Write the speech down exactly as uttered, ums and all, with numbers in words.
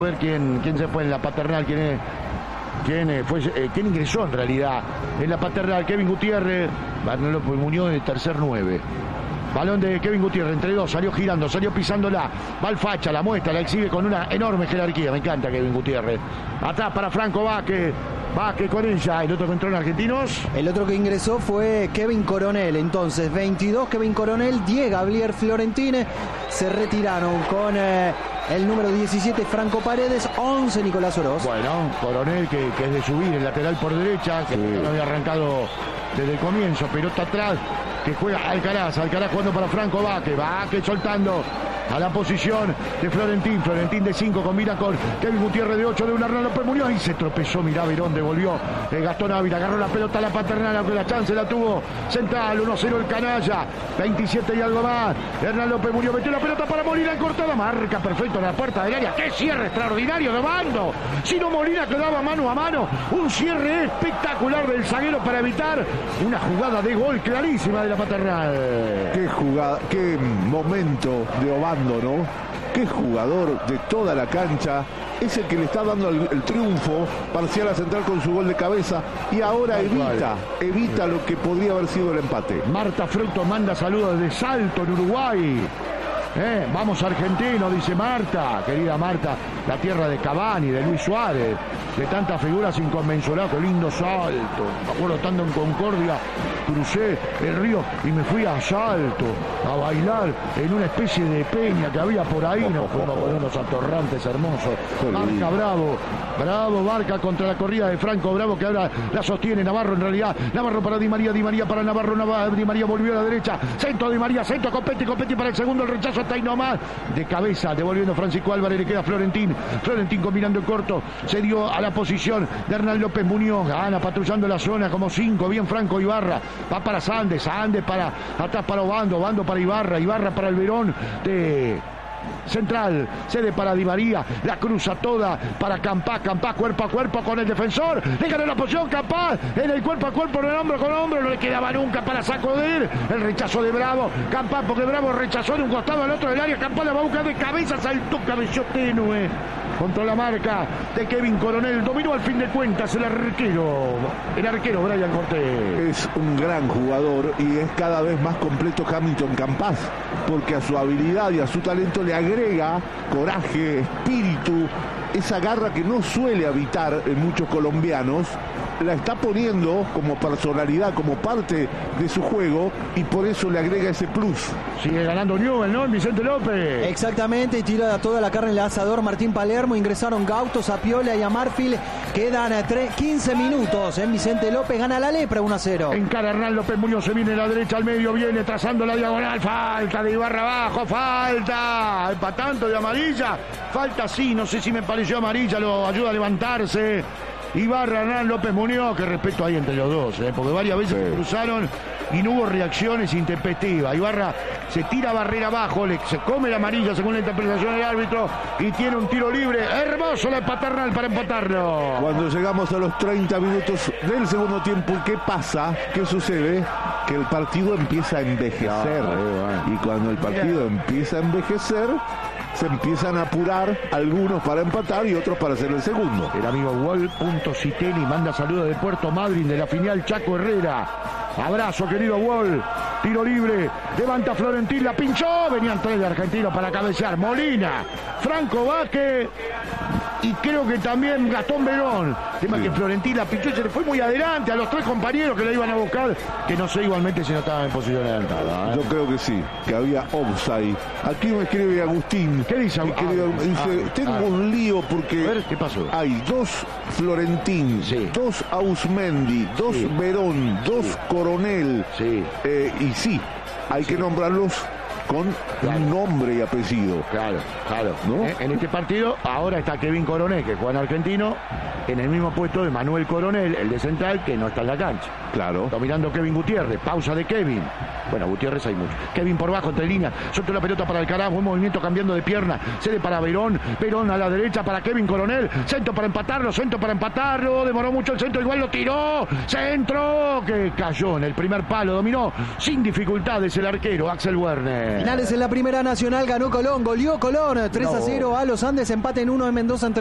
A ver quién, quién se fue en la paternal, quién, es, quién, eh, fue, eh, quién ingresó en realidad en la paternal. Kevin Gutiérrez, Bernardo Muñoz en el tercer nueve. Balón de Kevin Gutiérrez, entre dos, salió girando, salió pisándola, va al facha, la muestra, la exhibe con una enorme jerarquía. Me encanta Kevin Gutiérrez. Atrás para Franco Vázquez. Vázquez con ella, el otro que entró en Argentinos. El otro que ingresó fue Kevin Coronel. Entonces, veintidós Kevin Coronel, diez Gabriel Florentine. Se retiraron con eh, el número diecisiete Franco Paredes, once Nicolás Oroz. Bueno, Coronel que, que es de subir, el lateral por derecha, que sí. No había arrancado desde el comienzo, pelota atrás, que juega Alcaraz, Alcaraz jugando para Franco Vázquez, Vázquez soltando a la posición de Florentín, Florentín de cinco, combina con Kevin Gutiérrez de ocho, de un Hernán López Muñoz, y se tropezó, mirá Verón, devolvió eh, Gastón Ávila, agarró la pelota a la paternal, aunque la chance la tuvo Central, uno cero el canalla, veintisiete y algo más, Hernán López Muñoz metió la pelota para Molina, cortada, marca perfecto en la puerta del área, qué cierre extraordinario de Bando, si no Molina quedaba mano a mano, un cierre espectacular del zaguero para evitar una jugada de gol clarísima de la paternal. Qué jugada, qué momento de Obando, ¿no? Qué jugador de toda la cancha, es el que le está dando el, el triunfo parcial a Central con su gol de cabeza y ahora Tal evita, cual. evita lo que podría haber sido el empate. Marta Fruto manda saludos desde Salto, en Uruguay. Eh, vamos argentino, dice Marta, querida Marta, la tierra de Cavani, de Luis Suárez, de tantas figuras inconmensurables, qué lindo Salto. Me acuerdo estando en Concordia, crucé el río y me fui a Salto a bailar en una especie de peña que había por ahí, nos fuimos con unos atorrantes hermosos. Barca Bravo, Bravo, Barca contra la corrida de Franco Bravo, que ahora la sostiene Navarro en realidad, Navarro para Di María, Di María para Navarro, Navarro Di María volvió a la derecha, centro Di María, centro, compete, compete para el segundo, el rechazo está ahí nomás, de cabeza, devolviendo Francisco Álvarez, le queda Florentín, Florentín combinando el corto, se dio a la posición de Hernán López Muñoz, gana patrullando la zona como cinco, bien Franco Ibarra, va para Sandes, Sandes para atrás para Obando, Obando para Ibarra, Ibarra para el Verón de Central, cede para Di María, la cruza toda para Campá, Campá cuerpo a cuerpo con el defensor, le ganó la posición Campá, en el cuerpo a cuerpo, en el hombro con hombro, no le quedaba nunca para sacudir, el rechazo de Bravo, Campá, porque Bravo rechazó de un costado al otro del área, Campá la va a buscar de cabeza, saltó, cabeció tenue contra la marca de Kevin Coronel, dominó al fin de cuentas el arquero, el arquero Brian Cortés. Es un gran jugador y es cada vez más completo Hamilton Campás, porque a su habilidad y a su talento le agrega coraje, espíritu, esa garra que no suele habitar en muchos colombianos, la está poniendo como personalidad, como parte de su juego, y por eso le agrega ese plus. Sigue ganando Newell, ¿no? Vicente López. Exactamente, y tira toda la carne en el asador Martín Palermo. Ingresaron Gauto, Sapiola y Amarfil. Quedan quince minutos. En Vicente López gana la Lepra uno a cero. Encara Hernán López Muñoz, se viene a la derecha, al medio, viene trazando la diagonal. Falta de Ibarra abajo, falta. Empatando de amarilla. Falta sí, no sé si me pareció amarilla, lo ayuda a levantarse. Ibarra, Hernán López Muñoz, que respeto ahí entre los dos, ¿eh? Porque varias veces sí. se cruzaron y no hubo reacciones intempestivas. Ibarra se tira barrera abajo, le, se come la amarilla según la interpretación del árbitro y tiene un tiro libre. Hermoso la paternal para empatarlo. Cuando llegamos a los treinta minutos del segundo tiempo, ¿qué pasa? ¿Qué sucede? Que el partido empieza a envejecer. No, bueno. Y cuando el partido empieza a envejecer, se empiezan a apurar algunos para empatar y otros para hacer el segundo. El amigo Wall.Citeni manda saludos de Puerto Madryn, de la filial Chaco Herrera. Abrazo, querido Wall. Tiro libre. Levanta Florentín, la pinchó. Venían tres de argentinos para cabecear. Molina, Franco Vázquez y creo que también Gastón Verón. Tema sí. que Florentín la pinchó y se le fue muy adelante a los tres compañeros que lo iban a buscar, que no sé igualmente si no estaban en posición adelantada, ¿eh? Yo creo que sí, que había offside. Aquí me escribe Agustín. ¿Qué dice Agustín? Ah, dice, ah, tengo ah, un lío porque a ver, ¿qué pasó? Hay dos Florentín, sí. dos Ausmendi, dos sí. Verón, dos sí. Coronel. Sí. Eh, y sí, hay sí. que nombrarlos con claro. un nombre y apellido. Claro, claro. ¿No? En este partido ahora está Kevin Coronel, que juega en Argentino, en el mismo puesto de Manuel Coronel, el de Central, que no está en la cancha. Claro. Dominando Kevin Gutiérrez, pausa de Kevin. Bueno, Gutiérrez hay mucho. Kevin por bajo, entre líneas, suelta la pelota para Alcaraz, buen movimiento cambiando de pierna, cede para Verón, Verón a la derecha para Kevin Coronel, centro para empatarlo, centro para empatarlo, demoró mucho el centro, igual lo tiró, centro, que cayó en el primer palo, dominó sin dificultades el arquero Axel Werner. Penales en la Primera Nacional, ganó Colón, goleó Colón tres a cero a los Andes, empate en uno en Mendoza entre